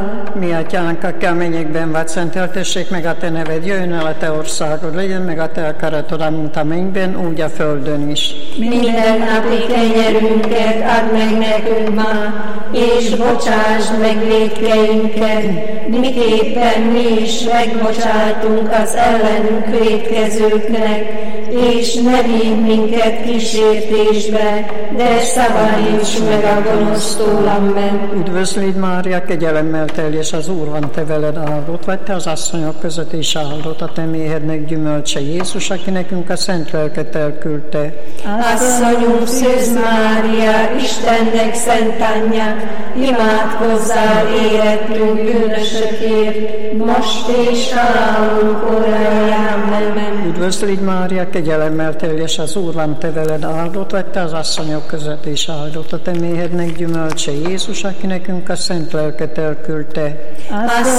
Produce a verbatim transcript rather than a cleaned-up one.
Mi atyánk, aki a mennyekben vagy, szenteltessék meg a te neved, jöjjön el a te országod, legyen meg a te akaratod, mint a mennyben, úgy a földön is. Minden napi kenyerünket add meg nekünk ma, és bocsásd meg vétkeinket, miképpen mi is megbocsátunk az ellenünk vétkezőknek, és ne vigy minket kísértésbe, de szabadíts meg a gonosztól, amen. Üdvözlégy Mária, kegyelemmel teljes, az Úr van te veled, áldott vagy te az asszonyok között, és áldott a te méhednek gyümölcse Jézus, aki nekünk a szent lelket elküldte. Asszonyunk, Szűz Mária, Istennek szent anyja, imádkozzál érettünk bűnösökért, most és halálunk óráján, amen. Üdvözlégy Mária, kegyelemmel teljes, az Úr van te veled, áldott vagy te az asszonyok között, és áldott a te méhednek gyümölcse Jézus, aki nekünk a szent lelket elküldte. Asszonyunk,